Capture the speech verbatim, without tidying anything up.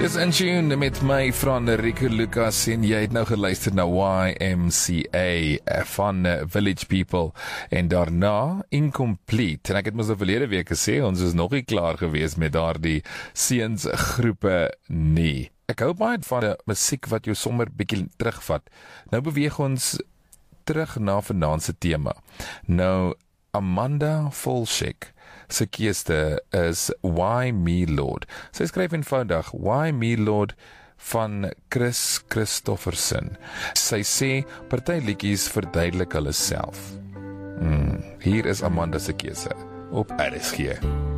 Dis in tune met my vriend Rico Lucas en jy het nou geluister na Y M C A van Village People en daarna Incomplete. En ek het mos nou verlede week gesê, ons is nog nie klaar gewees met daardie seunsgroepe nie. Ek hou baie van die musiek wat jou sommer bietjie terugvat. Nou beweeg ons terug na vanaand se tema. Nou, Amanda Volshek se keuse is Why Me Lord. Sy skryf eenvoudig Why Me Lord van Chris Christofferson. Sy sê party liedjies verduidelik hulle self. Hmm, hier is Amanda se keuse op R S G.